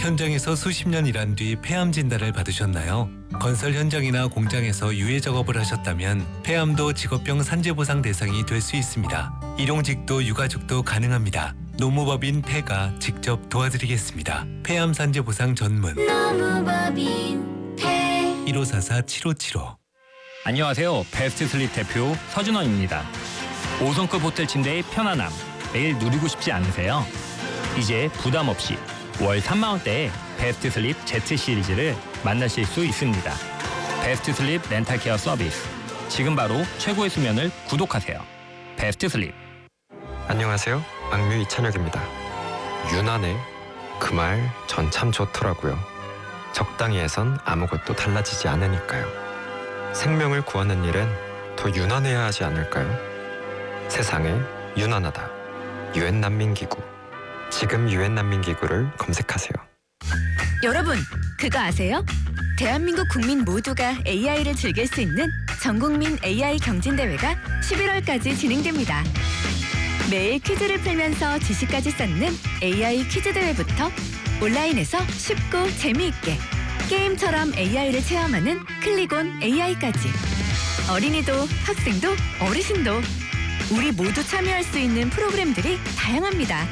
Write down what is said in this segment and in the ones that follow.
현장에서 수십 년 일한 뒤 폐암 진단을 받으셨나요? 건설 현장이나 공장에서 유해 작업을 하셨다면 폐암도 직업병 산재보상 대상이 될 수 있습니다. 일용직도 유가족도 가능합니다. 노무법인 폐가 직접 도와드리겠습니다. 폐암 산재보상 전문 노무법인 폐 1544-7575. 안녕하세요. 베스트 슬립 대표 서준원입니다. 5성급 호텔 침대의 편안함 매일 누리고 싶지 않으세요? 이제 부담 없이 월 3만 원대에 베스트 슬립 Z 시리즈를 만나실 수 있습니다. 베스트 슬립 렌탈 케어 서비스. 지금 바로 최고의 수면을 구독하세요. 베스트 슬립. 안녕하세요. 악뮤 이찬혁입니다. 유난해 그 말 전 참 좋더라고요. 적당히 해선 아무것도 달라지지 않으니까요. 생명을 구하는 일엔 더 유난해야 하지 않을까요? 세상에 유난하다. 유엔 난민기구. 지금 유엔 난민기구를 검색하세요. 여러분, 그거 아세요? 대한민국 국민 모두가 AI를 즐길 수 있는 전국민 AI 경진대회가 11월까지 진행됩니다. 매일 퀴즈를 풀면서 지식까지 쌓는 AI 퀴즈 대회부터 온라인에서 쉽고 재미있게 게임처럼 AI를 체험하는 클릭온 AI까지 어린이도 학생도 어르신도 우리 모두 참여할 수 있는 프로그램들이 다양합니다.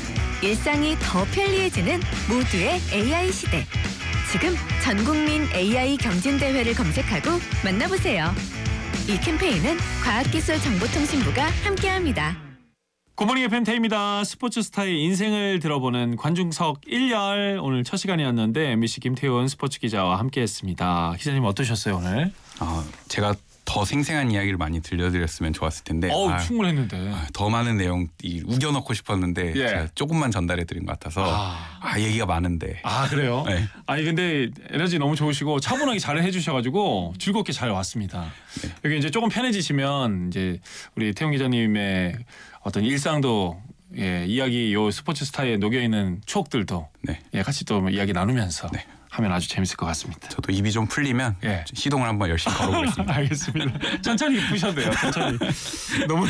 일상이 더 편리해지는 모두의 AI 시대. 지금 전국민 AI 경진대회를 검색하고 만나보세요. 이 캠페인은 과학기술정보통신부가 함께합니다. 굿모닝 FM 태희입니다. 스포츠 스타의 인생을 들어보는 관중석 1열 오늘 첫 시간이었는데 MBC 김태훈 스포츠 기자와 함께했습니다. 기자님 어떠셨어요 오늘? 제가 더 생생한 이야기를 많이 들려드렸으면 좋았을 텐데 충분했는데 더 많은 내용 우겨넣고 싶었는데 예. 제가 조금만 전달해드린 것 같아서 얘기가 많은데. 그래요? 네. 아니 근데 에너지 너무 좋으시고 차분하게 잘 해주셔가지고 즐겁게 잘 왔습니다. 네. 여기 이제 조금 편해지시면 이제 우리 태용 기자님의 어떤 일상도 이야기 요 스포츠 스타에 녹여 있는 추억들도 같이 또 이야기 나누면서 하면 아주 재밌을 것 같습니다. 저도 입이 좀 풀리면 시동을 한번 열심히 걸어보겠습니다. 알겠습니다. 천천히 푸셔도 돼요. 천천히. 너무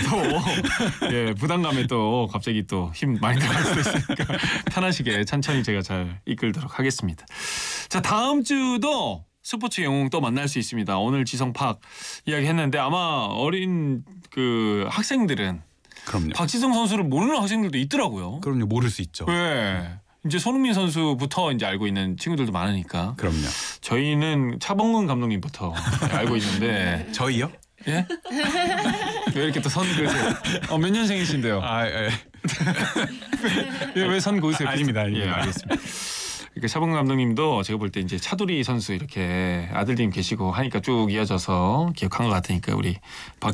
또 부담감에 또 갑자기 또 힘 많이 들어갈 수도 있으니까 편하시게 천천히 제가 잘 이끌도록 하겠습니다. 자, 다음 주도 스포츠 영웅 또 만날 수 있습니다. 오늘 지성팍 이야기했는데 아마 어린 그 학생들은 그럼요. 박지성 선수를 모르는 학생들도 있더라고요. 그럼요. 모를 수 있죠. 네. 이제 손흥민 선수부터 이제 알고 있는 친구들도 많으니까. 그럼요. 저희는 차범근 감독님부터 알고 있는데. 저희요? 예? 왜 이렇게 또 선 그으세요? 몇 년생이신데요? 왜 선 그으세요? 아닙니다. 예, 알겠습니다. 그러니까 차범근 감독님도 제가 볼 때 이제 차두리 선수 이렇게 아들님 계시고 하니까 쭉 이어져서 기억한 것 같으니까 우리